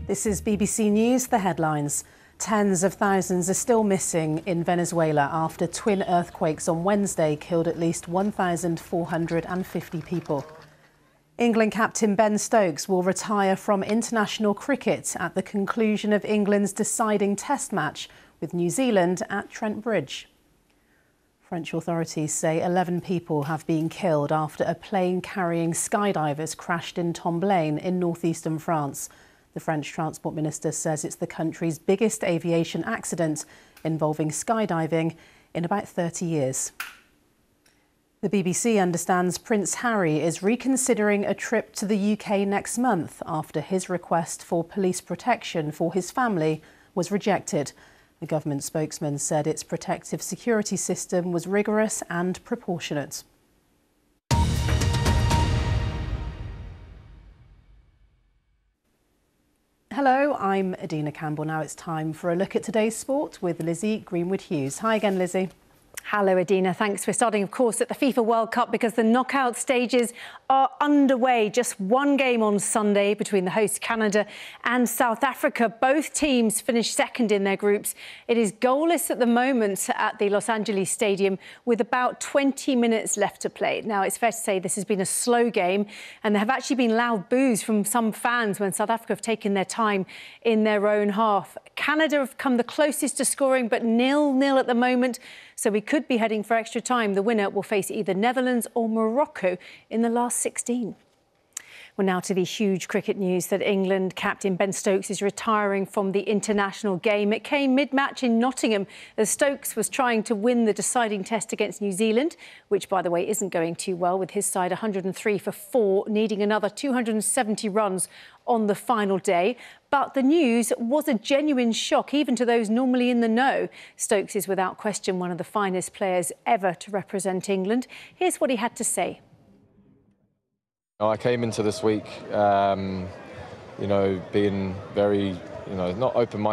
This is BBC News, the headlines. Tens of thousands are still missing in Venezuela after twin earthquakes on Wednesday killed at least 1,450 people. England captain Ben Stokes will retire from international cricket at the conclusion of England's deciding test match with New Zealand at Trent Bridge. French authorities say 11 people have been killed after a plane carrying skydivers crashed in Tomblain in northeastern France. The French Transport Minister says it's the country's biggest aviation accident involving skydiving in about 30 years. The BBC understands Prince Harry is reconsidering a trip to the UK next month after his request for police protection for his family was rejected. The government spokesman said its protective security system was rigorous and proportionate. Hello, I'm Adina Campbell. Now it's time for a look at today's sport with Lizzie Greenwood-Hughes. Hi again, Lizzie. Hello, Adina. Thanks. We're starting, of course, at the FIFA World Cup because the knockout stages are underway. Just one game on Sunday between the host Canada and South Africa. Both teams finished second in their groups. It is goalless at the moment at the Los Angeles Stadium with about 20 minutes left to play. Now, it's fair to say this has been a slow game and there have actually been loud boos from some fans when South Africa have taken their time in their own half. Canada have come the closest to scoring, but 0-0 at the moment. So we could be heading for extra time. The winner will face either Netherlands or Morocco in the last 16. Well, now to the huge cricket news that England captain Ben Stokes is retiring from the international game. It came mid-match in Nottingham as Stokes was trying to win the deciding test against New Zealand, which, by the way, isn't going too well, with his side 103 for 4, needing another 270 runs on the final day. But the news was a genuine shock, even to those normally in the know. Stokes is without question one of the finest players ever to represent England. Here's what he had to say. I came into this week, being very, not open-minded.